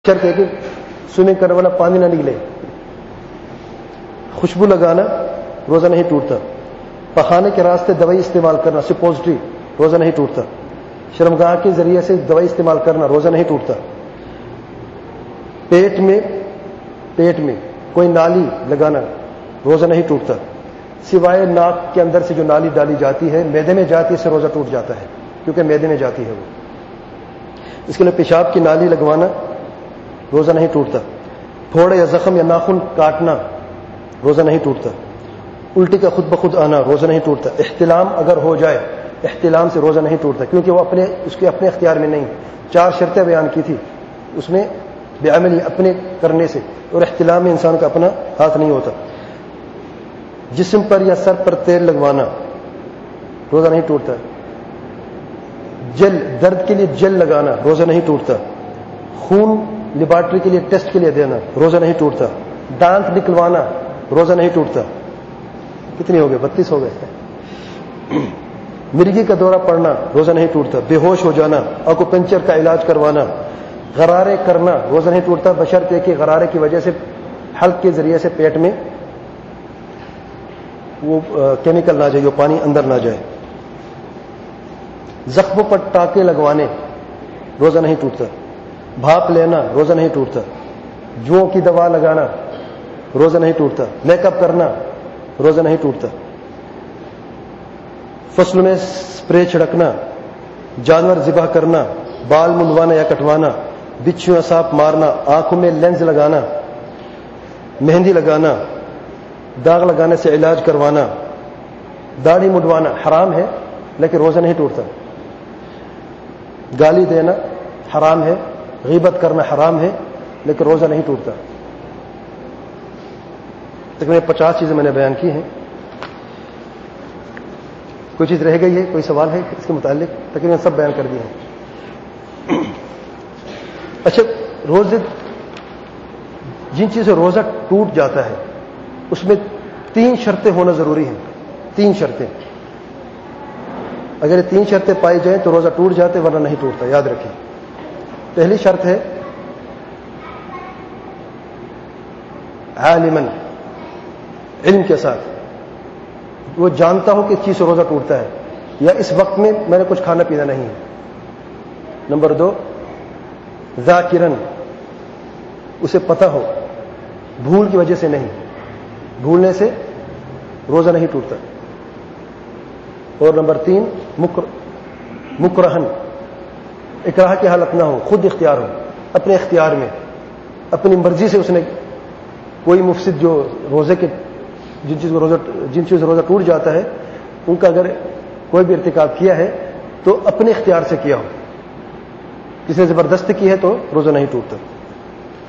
شرط ہے کہ سوئمنگ کرنے والا پانی نہ نکلے. خوشبو لگانا روزہ نہیں ٹوٹتا. پخانے کے راستے دوائی استعمال کرنا سپوزٹری روزہ نہیں ٹوٹتا. شرمگاہ کے ذریعے سے دوائی استعمال کرنا روزہ نہیں ٹوٹتا. پیٹ میں کوئی نالی لگانا روزہ نہیں ٹوٹتا سوائے ناک کے اندر سے جو نالی ڈالی جاتی ہے میدے میں جاتی ہے اس سے روزہ ٹوٹ جاتا ہے کیونکہ میدے میں جاتی ہے وہ. اس کے لیے پیشاب کی نالی لگوانا روزہ نہیں ٹوٹتا. پھوڑے یا زخم یا ناخن کاٹنا روزہ نہیں ٹوٹتا. الٹی کا خود بخود آنا روزہ نہیں ٹوٹتا. احتلام اگر ہو جائے احتلام سے روزہ نہیں ٹوٹتا کیونکہ وہ اس کے اپنے اختیار میں نہیں. 4 شرطیں بیان کی تھی اس میں بے عملی اپنے کرنے سے اور احتلام میں انسان کا اپنا ہاتھ نہیں ہوتا. جسم پر یا سر پر تیل لگوانا روزہ نہیں ٹوٹتا. درد کے لیے جل لگانا روزہ نہیں ٹوٹتا. خون لیبارٹری کے لیے ٹیسٹ کے لیے دینا روزہ نہیں ٹوٹتا. دانت نکلوانا روزہ نہیں ٹوٹتا. کتنے ہو گئے 32 ہو گئے. مرگی کا دورہ پڑنا روزہ نہیں ٹوٹتا. بے ہوش ہو جانا اکوپنچر کا علاج کروانا غرارے کرنا روزہ نہیں ٹوٹتا بشرطے کہ غرارے کی وجہ سے حلق کے ذریعے سے پیٹ میں وہ کیمیکل نہ جائے وہ پانی اندر نہ جائے. زخموں پر ٹانکے لگوانے روزہ نہیں ٹوٹتا. بھاپ لینا روزہ نہیں ٹوٹتا. جوؤں کی دوا لگانا روزہ نہیں ٹوٹتا. میک اپ کرنا روزہ نہیں ٹوٹتا. فصل میں سپرے چھڑکنا جانور ذبح کرنا بال منڈوانا یا کٹوانا بچھو یا سانپ مارنا آنکھوں میں لینز لگانا مہندی لگانا داغ لگانے سے علاج کروانا داڑھی منڈوانا حرام ہے لیکن روزہ نہیں ٹوٹتا. گالی دینا حرام ہے. غیبت کرنا حرام ہے لیکن روزہ نہیں ٹوٹتا. تقریباً 50 چیزیں میں نے بیان کی ہیں. کوئی چیز رہ گئی ہے کوئی سوال ہے اس کے متعلق؟ تقریباً سب بیان کر دیے ہیں. اچھا روزے جن چیزوں سے روزہ ٹوٹ جاتا ہے اس میں 3 شرطیں ہونا ضروری ہیں. 3 شرطیں اگر یہ 3 شرطیں پائی جائیں تو روزہ ٹوٹ جاتے ورنہ نہیں ٹوٹتا. یاد رکھیں. پہلی شرط ہے عالماً علم کے ساتھ وہ جانتا ہو کہ اس چیز سے روزہ ٹوٹتا ہے یا اس وقت میں نے کچھ کھانا پینا نہیں ہے. نمبر 2 ذاکرن اسے پتہ ہو بھول کی وجہ سے نہیں. بھولنے سے روزہ نہیں ٹوٹتا. اور نمبر 3 مکرہن اکراہ کی حالت نہ ہو خود اختیار ہو اپنے اختیار میں اپنی مرضی سے اس نے کوئی مفسد جو روزے کے جن چیز سے روزہ ٹوٹ جاتا ہے ان کا اگر کوئی بھی ارتکاب کیا ہے تو اپنے اختیار سے کیا ہو. کسی نے زبردست کی ہے تو روزہ نہیں ٹوٹتا.